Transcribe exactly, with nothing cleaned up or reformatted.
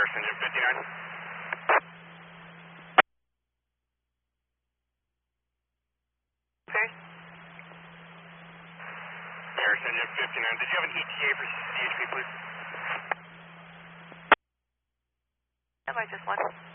Paris engine fifty-nine. Okay. Paris engine fifty-nine. Did you have an E T A for C H P, please? Yep, I just one.